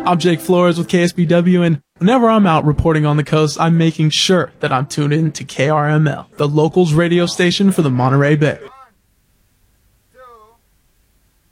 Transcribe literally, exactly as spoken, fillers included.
I'm Jake Flores with K S B W, and whenever I'm out reporting on the coast, I'm making sure that I'm tuned in to K R M L, the locals radio station for the Monterey Bay.